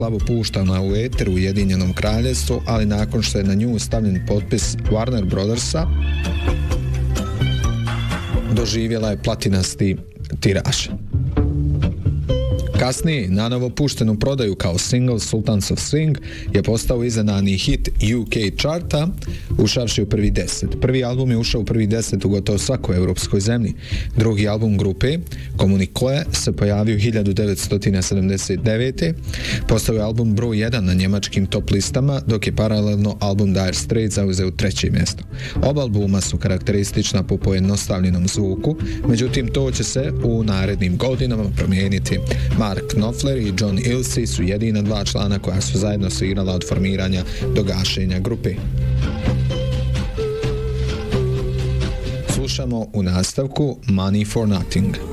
slabo puštana u eter u Ujedinjenom Kraljevstvu, ali nakon što je na nju stavljen potpis Warner Brothersa, doživjela je platinasti tiraž. Kasnije, nanovo pušten u prodaju kao single Sultans of Swing je postao iznenadni hit UK charta, ušavši u prvi 10. Prvi album je ušao u prvi 10 u gotovo svakoj europskoj zemlji. Drugi album grupe, Communique, se pojavio 1979. Postao je album broj 1 na njemačkim top listama, dok je paralelno album Dire Straits zauzeo treće mjesto. Oba albuma su karakteristična po pojednostavljenom zvuku, međutim to će se u narednim godinama promijeniti. Mark Knopfler i John Illsey su jedina dva člana koja su zajedno svirala od formiranja do gašenja grupe. Slušamo u nastavku Money for Nothing.